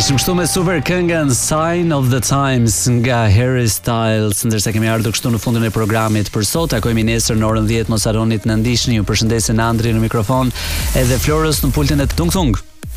Ishim kështu me super këngën Sign of the Times nga Harry Styles, ndërsa kemi ardhur kështu në fundin e programit për sot. Takojmë nesër në orën 10, mos harroni të na ndiqni. Ju përshëndesin Andri në mikrofon, edhe Florës në pultin e Tung Tung.